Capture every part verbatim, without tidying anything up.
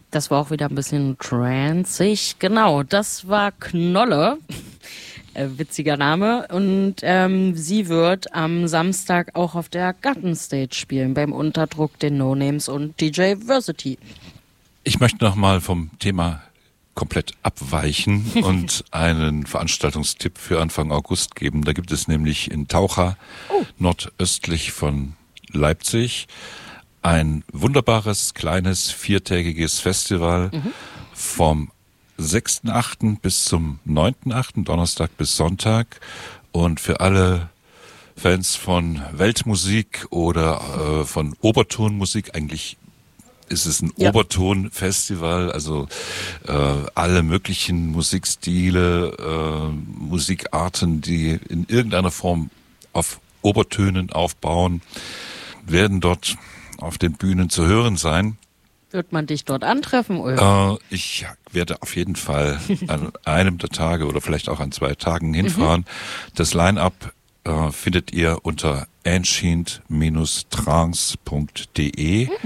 Das war auch wieder ein bisschen transig. Genau, das war Knolle. Äh, witziger Name. Und ähm, sie wird am Samstag auch auf der Gartenstage spielen, beim Unterdruck, den No-Names und D J Versity. Ich möchte nochmal vom Thema komplett abweichen und einen Veranstaltungstipp für Anfang August geben. Da gibt es nämlich in Taucha, oh. nordöstlich von Leipzig, ein wunderbares, kleines, viertägiges Festival mhm. vom sechsten achten bis zum neunten achten, Donnerstag bis Sonntag. Und für alle Fans von Weltmusik oder äh, von Obertonmusik, eigentlich ist es ein ja. Obertonfestival, also äh, alle möglichen Musikstile, äh, Musikarten, die in irgendeiner Form auf Obertönen aufbauen, werden dort auf den Bühnen zu hören sein. Wird man dich dort antreffen, Ulf? Äh, ich werde auf jeden Fall an einem der Tage oder vielleicht auch an zwei Tagen hinfahren. Mhm. Das Line-Up äh, findet ihr unter ancient trance punkt de. Mhm.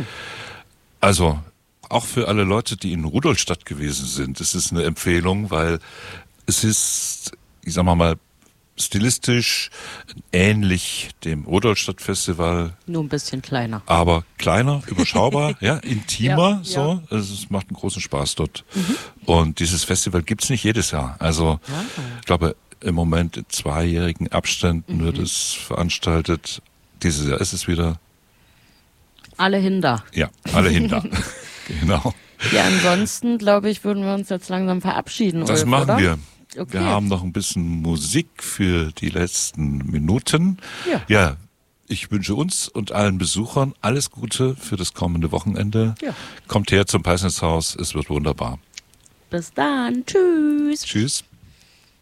Also auch für alle Leute, die in Rudolstadt gewesen sind, ist es eine Empfehlung, weil es ist, ich sag mal mal, stilistisch ähnlich dem Rudolstadt-Festival. Nur ein bisschen kleiner. Aber kleiner, überschaubar, ja, intimer, ja, so. Ja. Also es macht einen großen Spaß dort. Mhm. Und dieses Festival gibt's nicht jedes Jahr. Also ja. ich glaube, im Moment in zweijährigen Abständen mhm. wird es veranstaltet. Dieses Jahr ist es wieder. Alle hin da. Ja, alle hin da. Genau. Ja, ansonsten, glaube ich, würden wir uns jetzt langsam verabschieden, Das Ulf, machen oder? wir. Okay. Wir haben noch ein bisschen Musik für die letzten Minuten. Ja. Ja, ich wünsche uns und allen Besuchern alles Gute für das kommende Wochenende. Ja. Kommt her zum Peisnitzhaus, es wird wunderbar. Bis dann. Tschüss. Tschüss.